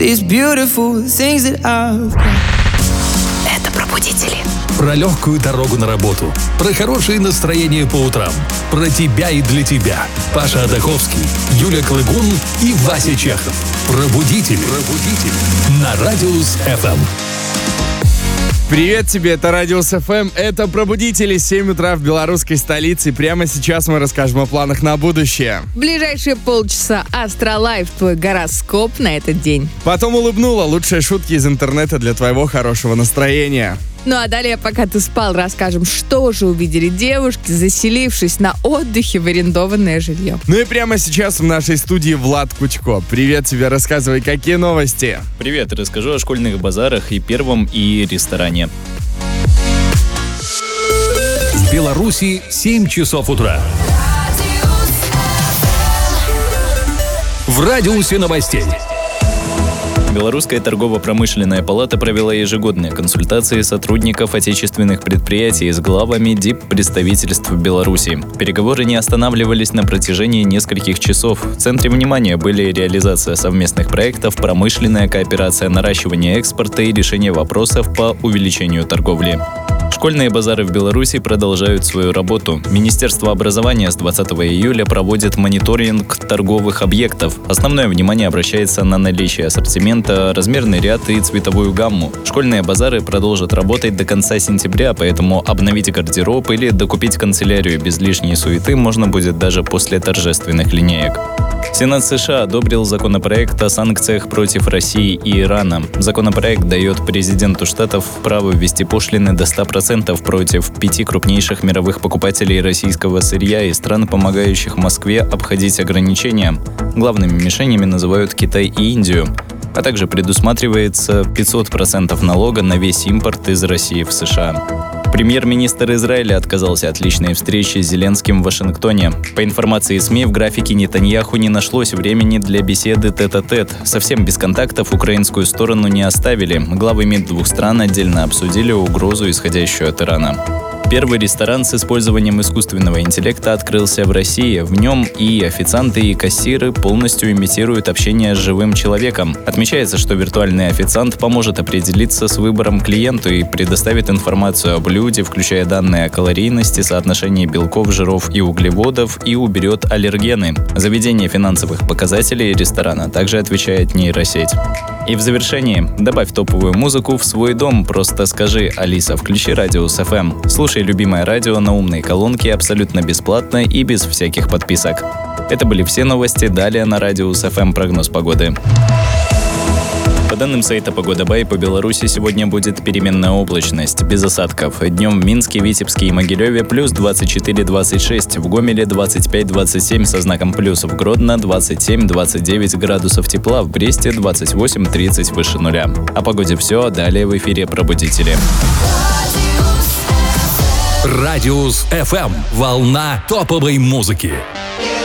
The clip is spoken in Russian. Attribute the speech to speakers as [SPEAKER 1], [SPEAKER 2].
[SPEAKER 1] these beautiful things that I've got.
[SPEAKER 2] Это «Пробудители».
[SPEAKER 3] Про легкую дорогу на работу, про хорошее настроение по утрам, про тебя и для тебя. Паша Адаховский, Юля Клыгун и Вася Чехов. Пробудители. На Радиус ФМ.
[SPEAKER 4] Привет тебе, это Радиус ФМ, это «Пробудители», 7 утра в белорусской столице. И прямо сейчас мы расскажем о планах на будущее.
[SPEAKER 2] В ближайшие полчаса Астролайф, твой гороскоп на этот день.
[SPEAKER 4] Потом улыбнула, лучшие шутки из интернета для твоего хорошего настроения.
[SPEAKER 2] Ну а далее, пока ты спал, расскажем, что же увидели девушки, заселившись на отдыхе в арендованное жилье.
[SPEAKER 4] Ну и прямо сейчас в нашей студии Влад Кучко. Привет тебе, рассказывай, какие новости?
[SPEAKER 5] Привет, расскажу о школьных базарах и первом, и ресторане.
[SPEAKER 3] В Беларуси 7 часов утра. В радиусе новостей.
[SPEAKER 5] Белорусская торгово-промышленная палата провела ежегодные консультации сотрудников отечественных предприятий с главами диппредставительств в Беларуси. Переговоры не останавливались на протяжении нескольких часов. В центре внимания были реализация совместных проектов, промышленная кооперация, наращивание экспорта и решение вопросов по увеличению торговли. Школьные базары в Беларуси продолжают свою работу. Министерство образования с 20 июля проводит мониторинг торговых объектов. Основное внимание обращается на наличие ассортимента, размерный ряд и цветовую гамму. Школьные базары продолжат работать до конца сентября, поэтому обновить гардероб или докупить канцелярию без лишней суеты можно будет даже после торжественных линеек. Сенат США одобрил законопроект о санкциях против России и Ирана. Законопроект дает президенту штатов право ввести пошлины до 100% против 5 крупнейших мировых покупателей российского сырья и стран, помогающих Москве обходить ограничения. Главными мишенями называют Китай и Индию. А также предусматривается 500% налога на весь импорт из России в США. Премьер-министр Израиля отказался от личной встречи с Зеленским в Вашингтоне. По информации СМИ, в графике Нетаньяху не нашлось времени для беседы тет-а-тет. Совсем без контактов украинскую сторону не оставили. Главы МИД двух стран отдельно обсудили угрозу, исходящую от Ирана. Первый ресторан с использованием искусственного интеллекта открылся в России. В нем и официанты, и кассиры полностью имитируют общение с живым человеком. Отмечается, что виртуальный официант поможет определиться с выбором клиенту и предоставит информацию о блюде, включая данные о калорийности, соотношении белков, жиров и углеводов, и уберет аллергены. За ведение финансовых показателей ресторана также отвечает нейросеть. И в завершении добавь топовую музыку в свой дом. Просто скажи: «Алиса, включи Радиус ФМ». Слушай любимое радио на умной колонке абсолютно бесплатно и без всяких подписок. Это были все новости. Далее на Радиус ФМ прогноз погоды. По данным сайта «Погода.бай», по Беларуси сегодня будет переменная облачность, без осадков. Днем в Минске, Витебске и Могилеве плюс 24-26, в Гомеле 25-27 со знаком плюс, в Гродно 27-29 градусов тепла, в Бресте 28-30 выше нуля. О погоде все, далее в эфире «Пробудители».
[SPEAKER 3] Радиус ФМ. Волна топовой музыки.